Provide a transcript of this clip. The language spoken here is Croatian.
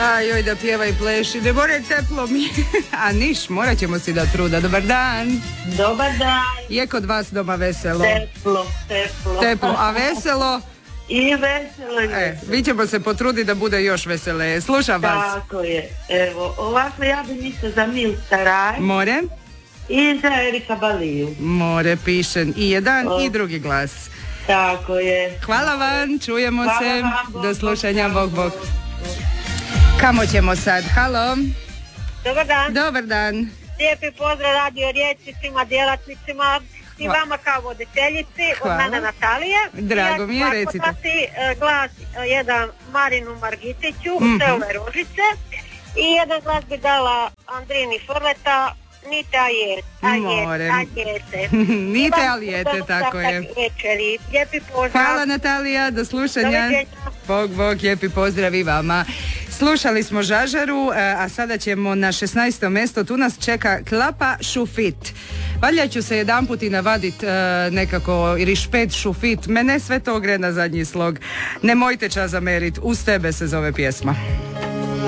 A joj da pjeva i pleši, ne more teplo mi. A niš, morat ćemo si da truda. Dobar dan. Dobar dan. Je kod vas doma veselo? Teplo. A veselo? I veselo je. Vi ćemo se potruditi da bude još veselije. Slušam vas. Tako je. Evo, ovako ja bi mislila za Mil Staraj. More? I za Erika Baliju. More pišem. I jedan i drugi glas. Tako je. Hvala vam, čujemo se. Vam, do slušanja, bog. Kamo ćemo sad? Halo? Dobar dan. Dobar dan. Lijepi pozdrav Radio Rijeci, svima djelatnicima i vama kao voditeljici. Hvala. Od mene Natalije. Drago mi je, recite. Glas jedan Marinu Margitiću, Teove Rožice. I jedan glas bi dala Andrini Frleta, Nite Aljete. Nite Aljete, tako je. Večeri. Lijepi pozdrav. Hvala Natalija, do slušanja. Bog, lijepi pozdrav i vama. Slušali smo Žažaru, a sada ćemo na 16. mjesto, tu nas čeka Klapa Šufit. Valjda ću se jedanput i navadit nekako rišpet Šufit, mene sve to gre na zadnji slog. Nemojte čas zamerit, uz tebe se zove pjesma.